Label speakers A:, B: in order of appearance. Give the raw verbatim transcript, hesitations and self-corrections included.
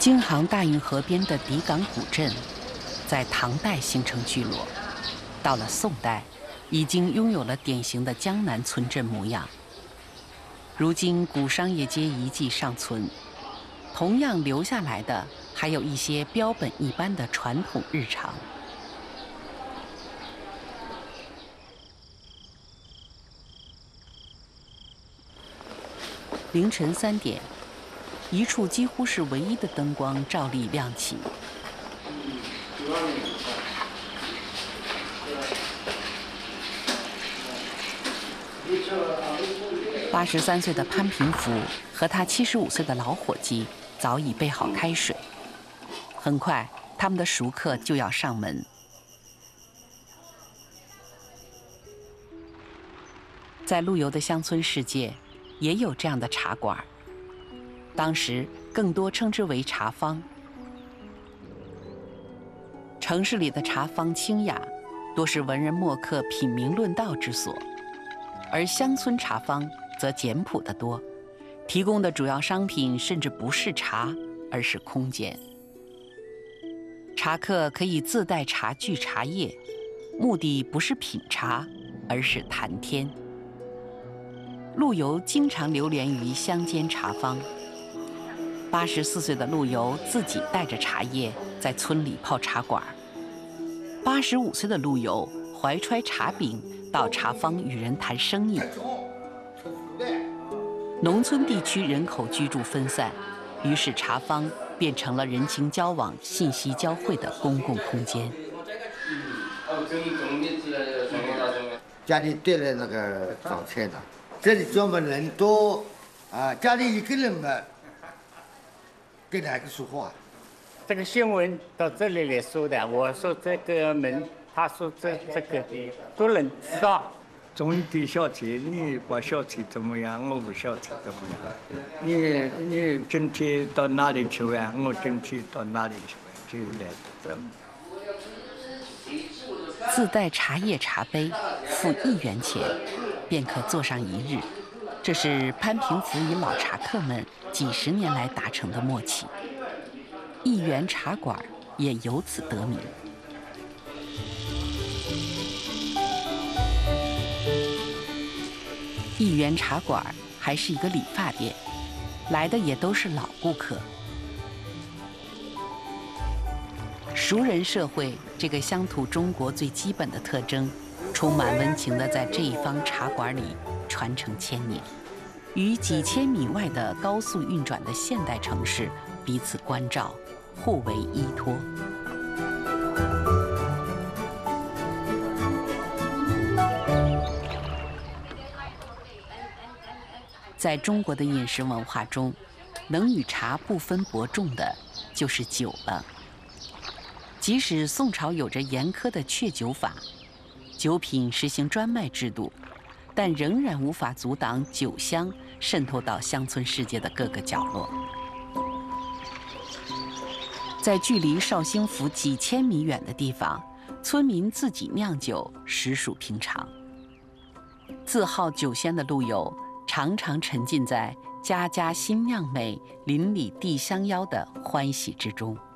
A: 京杭大运河边的底岗古镇，在唐代形成聚落，到了宋代，已经拥有了典型的江南村镇模样。如今古商业街遗迹尚存，同样留下来的还有一些标本一般的传统日常。凌晨三点，一处几乎是唯一的灯光照例亮起。八十三岁的潘平福和他七十五岁的老伙计早已备好开水，很快他们的熟客就要上门。在陆游的乡村世界，也有这样的茶馆，当时更多称之为茶坊。城市里的茶坊清雅，多是文人墨客品茗论道之所，而乡村茶坊则简朴得多，提供的主要商品甚至不是茶，而是空间。茶客可以自带茶具、茶叶，目的不是品茶，而是谈天。陆游经常流连于乡间茶坊。八十四岁的陆游自己带着茶叶在村里泡茶馆。八十五岁的陆游怀揣茶饼到茶坊与人谈生意。农村地区人口居住分散，于是茶坊变成了人情交往、信息交汇的公共空间。
B: 家里堆了那个早菜的，这里专门人多啊，家里一个人嘛，跟哪个说话？
C: 这个新闻到这里来说的，我说这个门，他说这这个都能知道。
D: 中一点小菜，你把小菜怎么样？我不小菜怎么样？你你今天到哪里去玩？我今天到哪里去玩？就来这么。
A: 自带茶叶茶杯，付一元钱，便可坐上一日。这是潘平福与老茶客们几十年来达成的默契。一元茶馆也由此得名。一元茶馆还是一个理发店，来的也都是老顾客。熟人社会这个乡土中国最基本的特征，充满温情地在这一方茶馆里传承千年，与几千米外的高速运转的现代城市彼此关照，互为依托。在中国的饮食文化中，能与茶不分伯仲的就是酒了。即使宋朝有着严苛的确酒法，酒品实行专卖制度，但仍然无法阻挡酒香渗透到乡村世界的各个角落。在距离绍兴府几千米远的地方，村民自己酿酒实属平常。自好酒仙的陆游，常常沉浸在家家新酿美、邻里递相邀的欢喜之中。